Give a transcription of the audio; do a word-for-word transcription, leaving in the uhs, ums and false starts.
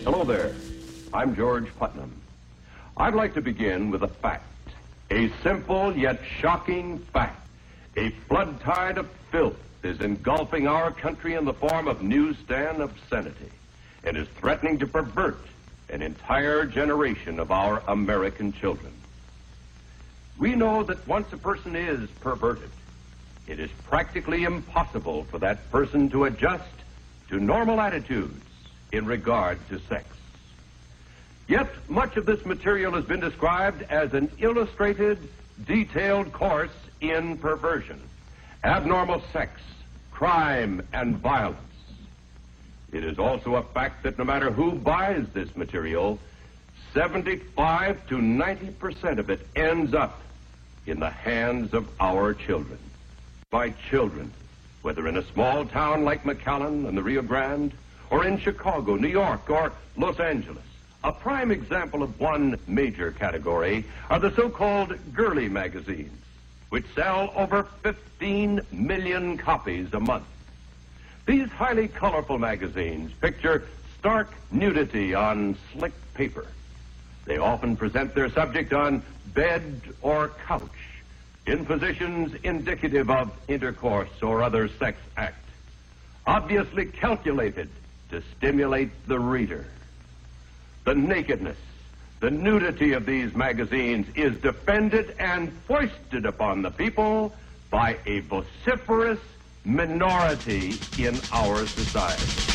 Hello there. I'm George Putnam. I'd like to begin with a fact. A simple yet shocking fact. A flood tide of filth is engulfing our country in the form of newsstand obscenity and is threatening to pervert an entire generation of our American children. We know that once a person is perverted, it is practically impossible for that person to adjust to normal attitudes in regard to sex. Yet, much of this material has been described as an illustrated, detailed course in perversion, abnormal sex, crime, and violence. It is also a fact that no matter who buys this material, seventy-five to ninety percent of it ends up in the hands of our children. By children, whether in a small town like McAllen and the Rio Grande, or in Chicago, New York, or Los Angeles. A prime example of one major category are the so-called girly magazines, which sell over fifteen million copies a month. These highly colorful magazines picture stark nudity on slick paper. They often present their subject on bed or couch, in positions indicative of intercourse or other sex act, obviously calculated to stimulate the reader. The nakedness, the nudity of these magazines is defended and foisted upon the people by a vociferous minority in our society.